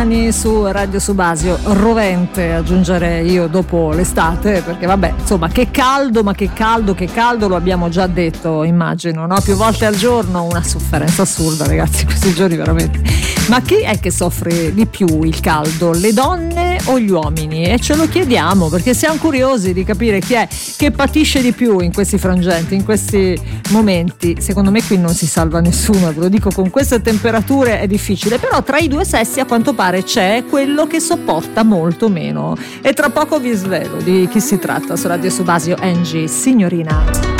Su Radio Subasio, rovente aggiungerei io dopo l'estate, perché vabbè, insomma, che caldo, ma che caldo, lo abbiamo già detto, immagino, no? Più volte al giorno, una sofferenza assurda, ragazzi, questi giorni veramente. Ma chi è che soffre di più il caldo, le donne o gli uomini? E ce lo chiediamo perché siamo curiosi di capire chi è che patisce di più in questi frangenti, in questi momenti. Secondo me qui non si salva nessuno, ve lo dico, con queste temperature è difficile, però tra i due sessi a quanto pare c'è quello che sopporta molto meno, e tra poco vi svelo di chi si tratta su Radio Subasio. Angie, signorina.